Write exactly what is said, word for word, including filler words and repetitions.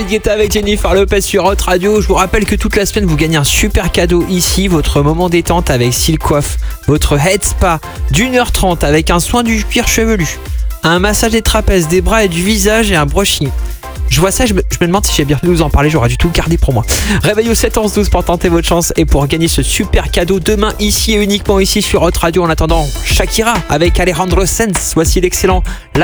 David Guetta avec Jennifer Lopez sur Hot Radio. Je vous rappelle que toute la semaine vous gagnez un super cadeau ici, votre moment détente avec Style Coiffe, votre head spa d'une heure trente avec un soin du cuir chevelu, un massage des trapèzes, des bras et du visage et un brushing. Je vois ça, je me, je me demande si j'ai bien dû vous en parler, j'aurais dû tout garder pour moi. Réveil au sept onze douze pour tenter votre chance et pour gagner ce super cadeau demain ici et uniquement ici sur Hot Radio. En attendant, Shakira avec Alejandro Sanz. Voici l'excellent La